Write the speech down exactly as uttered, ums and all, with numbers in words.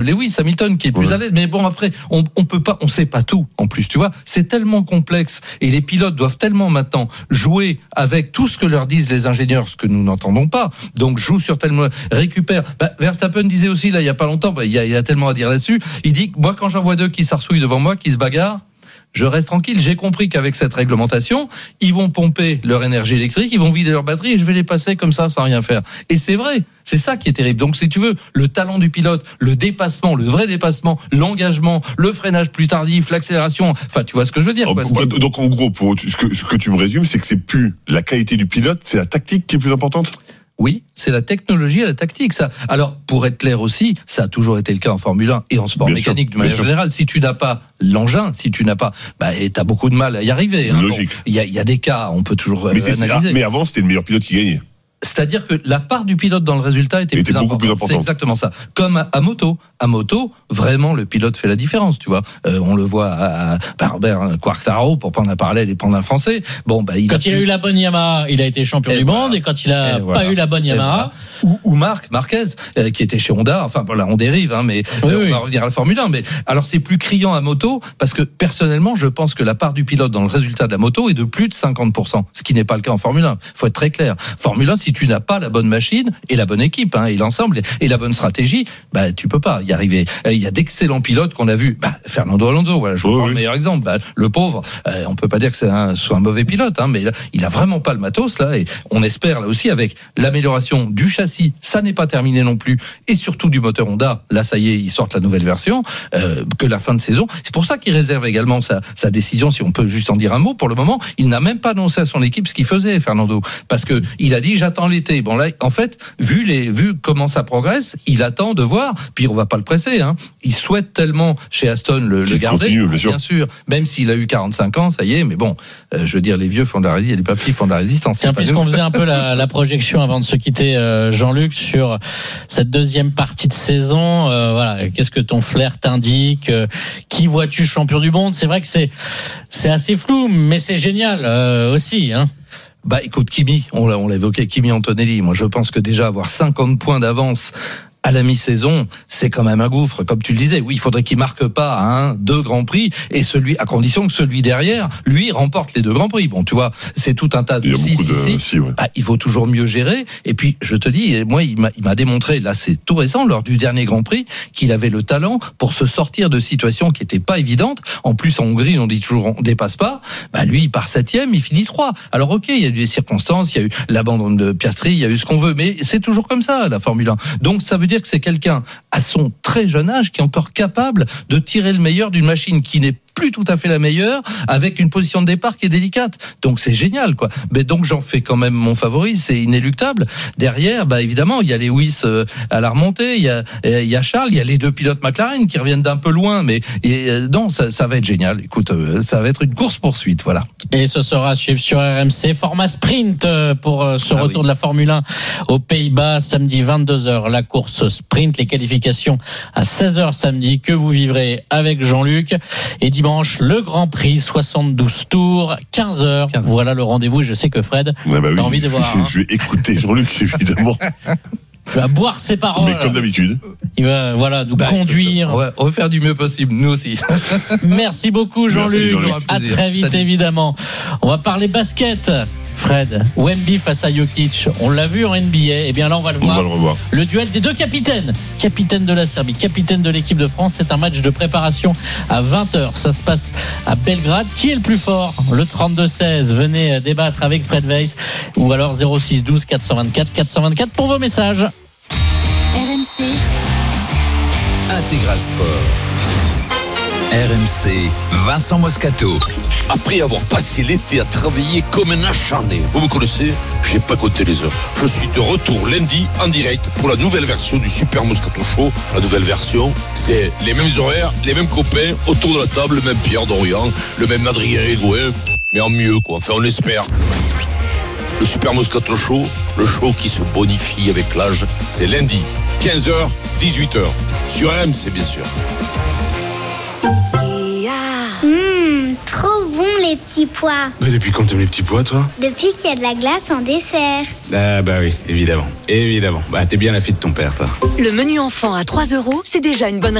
Lewis Hamilton qui est le plus ouais. à l'aise. Mais bon, après, on, on peut pas, on sait pas tout. En plus, tu vois, c'est tellement complexe et les pilotes doivent tellement maintenant jouer avec tout ce que leur disent les ingénieurs, ce que nous n'entendons pas. Donc, joue sur tellement, récupère. Bah, Verstappen disait aussi là, il y a pas longtemps, bah, il y a, il y a tellement à dire là-dessus. Il dit que moi, quand j'en vois deux qui s'arsouillent devant moi, qui se bagarrent, je reste tranquille. J'ai compris qu'avec cette réglementation, ils vont pomper leur énergie électrique, ils vont vider leur batterie et je vais les passer comme ça sans rien faire. Et c'est vrai. C'est ça qui est terrible. Donc, si tu veux, le talent du pilote, le dépassement, le vrai dépassement, l'engagement, le freinage plus tardif, l'accélération. Enfin, tu vois ce que je veux dire, quoi. Donc, en gros, pour ce que, ce que tu me résumes, c'est que c'est plus la qualité du pilote, c'est la tactique qui est plus importante. Oui, c'est la technologie et la tactique, ça. Alors, pour être clair aussi, ça a toujours été le cas en Formule un et en sport bien mécanique sûr, de manière sûr. générale. Si tu n'as pas l'engin, si tu n'as pas, bah, t'as beaucoup de mal à y arriver. Hein. Logique. Il bon, y, y a des cas, on peut toujours mais, euh, analyser. mais avant, c'était le meilleur pilote qui gagnait. C'est-à-dire que la part du pilote dans le résultat était, était plus, beaucoup importante. plus importante. C'est exactement ça. Comme à, à moto. À moto, vraiment, le pilote fait la différence, tu vois. Euh, on le voit à, à Robert Quartararo, pour prendre un parallèle et prendre un français. Bon, bah, il quand a il a eu la bonne Yamaha, il a été champion et du voilà. monde, et quand il a et pas voilà. eu la bonne Yamaha. Voilà. Ou, ou Marc Marquez, euh, qui était chez Honda. Enfin, voilà, on dérive, hein, mais oui, euh, oui. on va revenir à la Formule un. Mais alors, c'est plus criant à moto, parce que personnellement, je pense que la part du pilote dans le résultat de la moto est de plus de cinquante pour cent, ce qui n'est pas le cas en Formule un. Faut être très clair. Formule un, si tu n'as pas la bonne machine et la bonne équipe, hein, et l'ensemble et la bonne stratégie, bah, tu peux pas y arriver. Il y a d'excellents pilotes qu'on a vus. Bah, Fernando Alonso, voilà, je vous oh, prends oui. le meilleur exemple. Bah, le pauvre, euh, on peut pas dire que c'est un, soit un mauvais pilote, hein, mais là, il a vraiment pas le matos là, et on espère là aussi avec l'amélioration du châssis, ça n'est pas terminé non plus, et surtout du moteur Honda. Là, ça y est, ils sortent la nouvelle version, euh, que la fin de saison. C'est pour ça qu'il réserve également sa, sa décision, si on peut juste en dire un mot. Pour le moment, il n'a même pas annoncé à son équipe ce qu'il faisait, Fernando, parce que il a dit j'attends l'été. Bon là, en fait, vu les, vu comment ça progresse, il attend de voir. Puis on va pas le presser, hein. Il souhaite tellement chez Aston le, le garder, continue, bien sûr. bien sûr. Même s'il a eu quarante-cinq ans, ça y est. Mais bon, euh, je veux dire, les vieux font de la résistance, les papis font de la résistance. Tiens, puisqu'on faisait un peu la, la projection avant de se quitter, euh, Jean-Luc, sur cette deuxième partie de saison, euh, voilà, qu'est-ce que ton flair t'indique? euh, Qui vois-tu champion du monde? C'est vrai que c'est c'est assez flou, mais c'est génial euh, aussi, hein. Bah écoute, Kimi, on l'a, on l'a évoqué, Kimi Antonelli. Moi, je pense que déjà avoir cinquante points d'avance à la mi-saison, c'est quand même un gouffre. Comme tu le disais, oui, il faudrait qu'il marque pas un, deux grands prix, et celui, à condition que celui derrière, lui, remporte les deux grands prix. Bon, tu vois, c'est tout un tas de si, si, si. si ouais. Bah, il faut toujours mieux gérer. Et puis, je te dis, moi, il m'a, il m'a démontré, là, c'est tout récent, lors du dernier Grand Prix, qu'il avait le talent pour se sortir de situations qui étaient pas évidentes. En plus, en Hongrie, on dit toujours, on dépasse pas. Bah, lui, il part septième, il finit trois. Alors, ok, il y a eu des circonstances, il y a eu l'abandon de Piastri, il y a eu ce qu'on veut, mais c'est toujours comme ça, la Formule un. Donc, ça veut dire que c'est quelqu'un à son très jeune âge qui est encore capable de tirer le meilleur d'une machine qui n'est plus tout à fait la meilleure, avec une position de départ qui est délicate. Donc c'est génial, quoi. Mais donc j'en fais quand même mon favori, c'est inéluctable. Derrière, bah évidemment, il y a Lewis euh, à la remontée, il y a il y a Charles, il y a les deux pilotes McLaren qui reviennent d'un peu loin, mais et, euh, non, ça, ça va être génial. Écoute, euh, ça va être une course poursuite, voilà. Et ce sera à suivre sur R M C, format sprint pour euh, ce ah retour oui. de la Formule un aux Pays-Bas, samedi vingt-deux heures, la course sprint, les qualifications à seize heures samedi, que vous vivrez avec Jean-Luc. Et dimanche, le Grand Prix, soixante-douze tours, quinze heures. Voilà le rendez-vous. Je sais que Fred, ouais, bah oui. t'as envie de voir. Je, hein. je vais écouter Jean-Luc, évidemment. Tu vas boire ses paroles. Mais comme d'habitude. Il va, voilà, nous bah, conduire. Ouais, on va faire du mieux possible, nous aussi. Merci beaucoup, Jean-Luc. Merci, Jean-Luc. À très vite, Salut. évidemment. On va parler basket. Fred, Wemby face à Jokic, on l'a vu en N B A, et bien là on va le on voir. Va le, revoir. le duel des deux capitaines, capitaine de la Serbie, capitaine de l'équipe de France. C'est un match de préparation à vingt heures. Ça se passe à Belgrade. Qui est le plus fort? Le trente-deux seize. Venez débattre avec Fred Weiss, ou alors zéro six douze quatre cent vingt-quatre quatre cent vingt-quatre pour vos messages. R M C Intégral Sport. R M C, Vincent Moscato. Après avoir passé l'été à travailler comme un acharné, vous me connaissez, j'ai pas compté les heures. Je suis de retour lundi en direct pour la nouvelle version du Super Moscato Show. La nouvelle version, c'est les mêmes horaires, les mêmes copains autour de la table, le même Pierre Dorian, le même Adrien Hidrouin, mais en mieux quoi, enfin on espère. Le Super Moscato Show, le show qui se bonifie avec l'âge, c'est lundi, quinze heures, dix-huit heures, sur R M C bien sûr. Mmh, trop bon les petits pois. Mais depuis quand t'aimes les petits pois, toi? Depuis qu'il y a de la glace en dessert. Ah bah oui, évidemment, évidemment. Bah t'es bien la fille de ton père, toi. Le menu enfant à trois euros, c'est déjà une bonne